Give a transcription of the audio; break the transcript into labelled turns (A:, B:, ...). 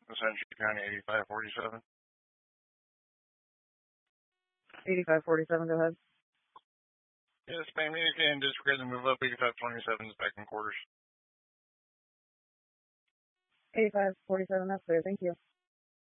A: Century County 8547.
B: 8547, go ahead.
A: Yes, ma'am, you can disregard the move up 8527 is back in quarters.
B: 8547, that's clear, thank you.